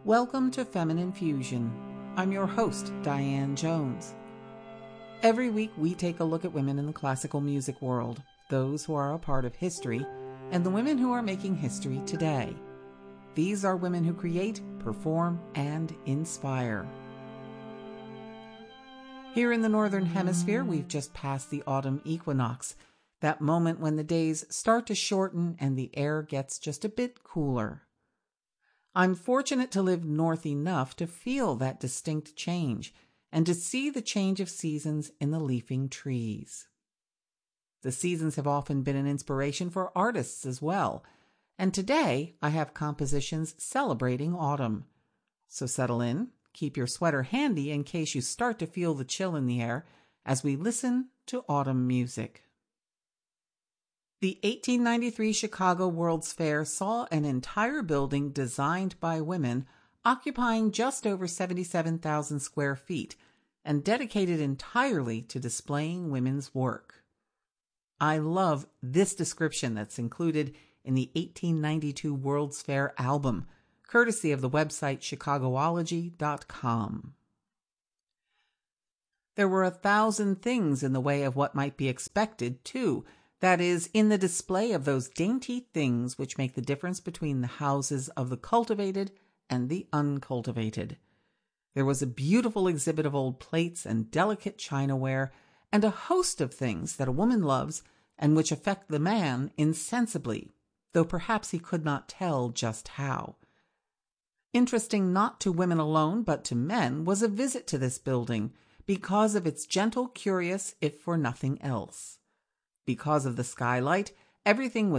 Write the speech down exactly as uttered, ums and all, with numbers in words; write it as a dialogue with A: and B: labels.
A: Welcome to Feminine Fusion. I'm your host, Diane Jones. Every week we take a look at women in the classical music world, those who are a part of history, and the women who are making history today. These are women who create, perform, and inspire. Here in the Northern Hemisphere, we've just passed the autumn equinox, that moment when the days start to shorten and the air gets just a bit cooler. I'm fortunate to live north enough to feel that distinct change and to see the change of seasons in the leafing trees. The seasons have often been an inspiration for artists as well, and today I have compositions celebrating autumn. So settle in, keep your sweater handy in case you start to feel the chill in the air as we listen to autumn music. The eighteen ninety-three Chicago World's Fair saw an entire building designed by women occupying just over seventy-seven thousand square feet and dedicated entirely to displaying women's work. I love this description that's included in the eighteen ninety-two World's Fair album, courtesy of the website chicagoology dot com. There were a thousand things in the way of what might be expected, too. That is, in the display of those dainty things which make the difference between the houses of the cultivated and the uncultivated. There was a beautiful exhibit of old plates and delicate chinaware, and a host of things that a woman loves and which affect the man insensibly, though perhaps he could not tell just how. Interesting not to women alone, but to men, was a visit to this building, because of its gentle, curious, if for nothing else. Because of the skylight, everything was